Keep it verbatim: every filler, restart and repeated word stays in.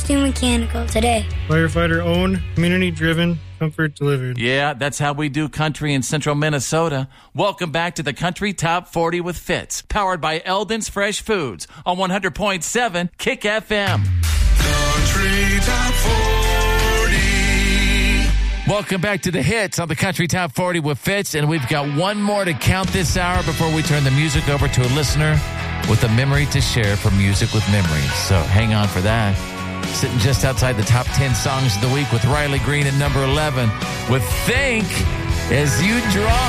everything mechanical today. Firefighter owned, community driven, comfort delivered. Yeah, that's how we do country in central Minnesota. Welcome back to the Country Top forty with Fitz, powered by Eldon's Fresh Foods on one hundred point seven Kick F M. Country Top forty. Welcome back to the hits on the Country Top forty with Fitz, and we've got one more to count this hour before we turn the music over to a listener with a memory to share for Music with Memories. So hang on for that. Sitting just outside the top ten songs of the week with Riley Green at number eleven with Think As You Draw.